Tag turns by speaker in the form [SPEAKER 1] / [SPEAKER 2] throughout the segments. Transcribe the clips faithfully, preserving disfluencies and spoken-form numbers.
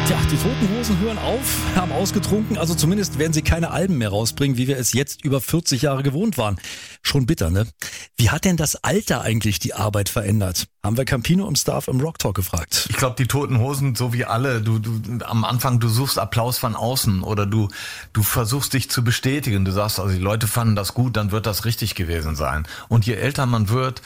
[SPEAKER 1] Tja, die Toten Hosen hören auf, haben ausgetrunken, also zumindest werden sie keine Alben mehr rausbringen, wie wir es jetzt über vierzig Jahre gewohnt waren. Schon bitter, ne? Wie hat denn das Alter eigentlich die Arbeit verändert? Haben wir Campino im Staff im Rock Talk gefragt.
[SPEAKER 2] Ich glaube, die Toten Hosen, so wie alle, du, du am Anfang, du suchst Applaus von außen oder du du versuchst dich zu bestätigen. Du sagst, also die Leute fanden das gut, dann wird das richtig gewesen sein. Und je älter man wird,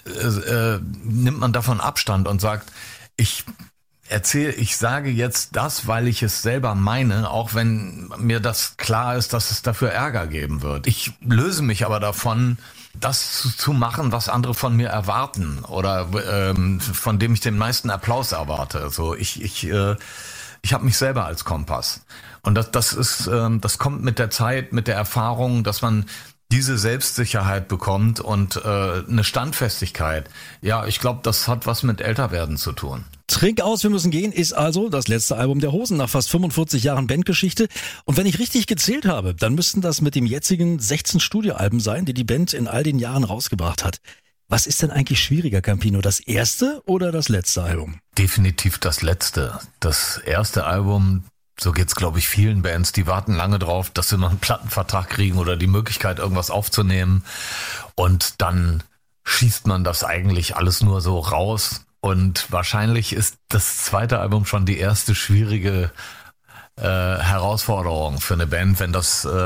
[SPEAKER 2] äh, äh, nimmt man davon Abstand und sagt, ich erzähle, ich sage jetzt das, weil ich es selber meine, auch wenn mir das klar ist, dass es dafür Ärger geben wird. Ich löse mich aber davon, das zu, zu machen, was andere von mir erwarten oder ähm, von dem ich den meisten Applaus erwarte. Also ich ich äh, ich habe mich selber als Kompass und das das ist ähm, das kommt mit der Zeit, mit der Erfahrung, dass man diese Selbstsicherheit bekommt und äh, eine Standfestigkeit. Ja, ich glaube, das hat was mit Älterwerden zu tun.
[SPEAKER 1] Trink aus, wir müssen gehen ist also das letzte Album der Hosen nach fast fünfundvierzig Jahren Bandgeschichte. Und wenn ich richtig gezählt habe, dann müssten das mit dem jetzigen sechzehn Studioalben sein, die die Band in all den Jahren rausgebracht hat. Was ist denn eigentlich schwieriger, Campino, das erste oder das letzte Album?
[SPEAKER 2] Definitiv das letzte. Das erste Album, so geht's, glaube ich, vielen Bands, die warten lange drauf, dass sie noch einen Plattenvertrag kriegen oder die Möglichkeit, irgendwas aufzunehmen. Und dann schießt man das eigentlich alles nur so raus. Und wahrscheinlich ist das zweite Album schon die erste schwierige äh, Herausforderung für eine Band, wenn das äh,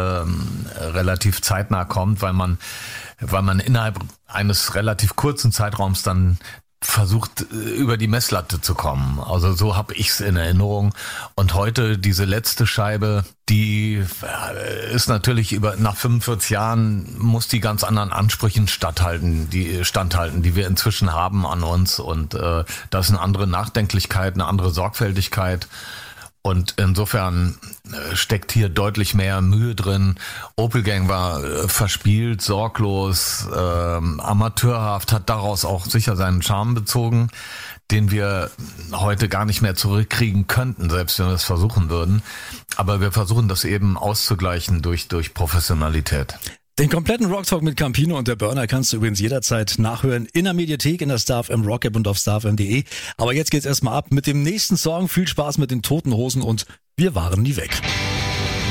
[SPEAKER 2] relativ zeitnah kommt, weil man, weil man innerhalb eines relativ kurzen Zeitraums dann versucht, über die Messlatte zu kommen. Also so habe ich's in Erinnerung. Und heute diese letzte Scheibe, die ist natürlich über nach fünfundvierzig Jahren, muss die ganz anderen Ansprüchen statthalten, die standhalten, die wir inzwischen haben an uns. Und äh, da ist eine andere Nachdenklichkeit, eine andere Sorgfältigkeit. Und insofern steckt hier deutlich mehr Mühe drin. Opel Gang war äh, verspielt, sorglos, äh, amateurhaft, hat daraus auch sicher seinen Charme bezogen, den wir heute gar nicht mehr zurückkriegen könnten, selbst wenn wir es versuchen würden. Aber wir versuchen das eben auszugleichen durch, durch Professionalität.
[SPEAKER 1] Den kompletten Rock Talk mit Campino und der Burner kannst du übrigens jederzeit nachhören in der Mediathek, in der Star F M Rock App und auf star f m punkt de. Aber jetzt geht's erstmal ab mit dem nächsten Song. Viel Spaß mit den Toten Hosen und wir waren nie weg.